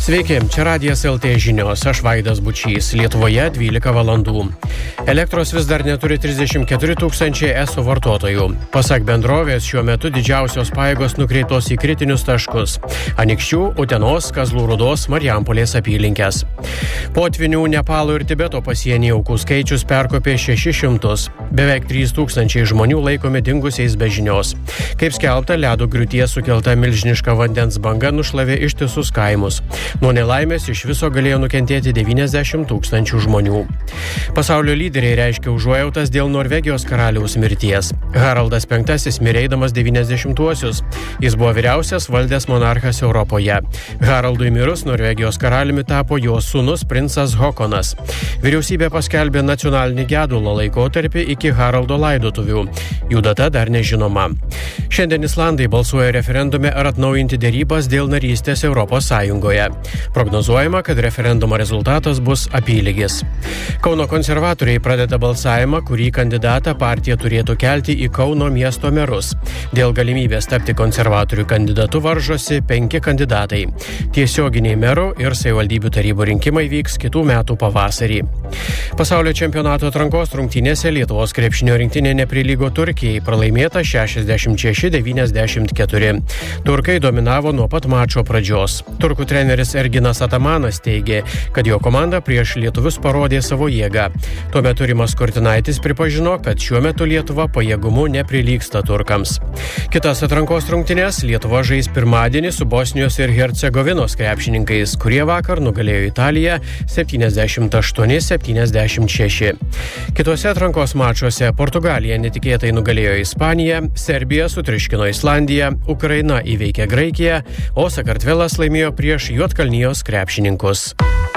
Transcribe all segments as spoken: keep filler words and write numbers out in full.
Sveiki, čia Radijas L T žinios, aš Vaidas Bučys, Lietuvoje dvylika valandų. Elektros vis dar neturi trisdešimt keturi tūkstančiai eso vartotojų. Pasak bendrovės, šiuo metu didžiausios pajėgos nukreiptos į kritinius taškus – Anykščių, Utenos, Kazlų Rūdos, Marijampolės apylinkės. Potvinių Nepalo ir Tibeto pasienyje aukų skaičius perkopė šešis šimtus. Beveik trys tūkstančiai žmonių laikomi dingusiais be žinios. Kaip skelbta, ledo griūties sukelta milžiniška vandens banga nušlavė ištisus kaimus. Nuo nelaimės iš viso galėjo nukentėti devyniasdešimt tūkstančių žmonių. Pasaulio lyderiai reiškia užuojautas dėl Norvegijos karaliaus mirties. Haraldas penktasis mirė eidamas devyniasdešimtuosius. Jis buvo vyriausias valdęs monarchas Europoje. Haraldui mirus Norvegijos karaliumi tapo jo sūnus princas Hokonas. Vyriausybė paskelbė nacionalinį gedulo laikotarpį iki Haraldo laidotuvių. Jų data dar nežinoma. Šiandien Islandai balsuoja referendume ar atnaujinti derybas dėl narystės Europos Sąjungoje. Prognozuojama, kad referendumo rezultatas bus apylygis. Kauno konservatoriai pradeda balsavimą, kurį kandidatą partija turėtų kelti į Kauno miesto merus. Dėl galimybės tapti konservatorių kandidatu varžosi penki kandidatai. Tiesioginiai merų ir savivaldybių tarybų rinkimai vyks kitų metų pavasarį. Pasaulio čempionato atrankos rungtynėse Lietuvos krepšinio rinktinė neprilygo Turkijai, pralaimėta šešiasdešimt šeši devyniasdešimt keturi. Turkai dominavo nuo pat mačo pradžios. Turkų treneris Erginas Atamanas teigė, kad jo komanda prieš lietuvius parodė savo jėgą. Tuo metu Rimas Kurtinaitis pripažino, kad šiuo metu Lietuva pajėgumu neprilygsta turkams. Kitas atrankos rungtynės Lietuva žais pirmadienį su Bosnijos ir Hercegovinos krepšininkais, kurie vakar nugalėjo Italiją septyniasdešimt aštuoni septyniasdešimt šeši. Kitose atrankos mačuose Portugalija netikėtai nugalėjo Ispaniją, Serbija sutriuškino Islandiją, Ukraina įveikė Graikiją, o Sakartvelas laimėjo prieš Juodkalnijos krepšininkus.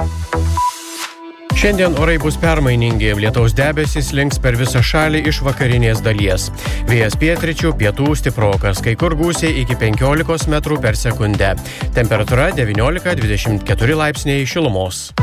Šiandien orai bus permainingi, lietaus debesys slinks per visą šalį iš vakarinės dalies. Vėjas pietryčių, pietų stiprokas, kai kur gūsiai iki penkiolikos metrų per sekundę. Temperatūra devyniolika dvidešimt keturi laipsniai šilumos.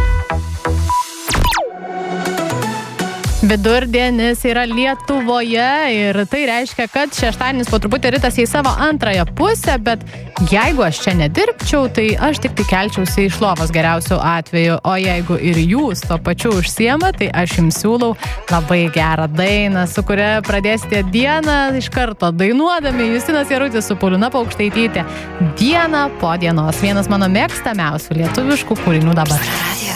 Vidurdienis yra Lietuvoje ir tai reiškia, kad šeštadienis po truputį ritasi į savo antrąją pusę, bet jeigu aš čia nedirbčiau, tai aš tik tai kelčiausi iš lovos geriausiu atveju, o jeigu ir jūs to pačiu užsiema, tai aš jums siūlau labai gerą dainą, su kuria pradėsite dieną iš karto dainuodami. Justinas Jarutis su Paulina Paukštaitytė. Diena po dienos. Vienas mano mėgstamiausių lietuviškų kūrinių dabar.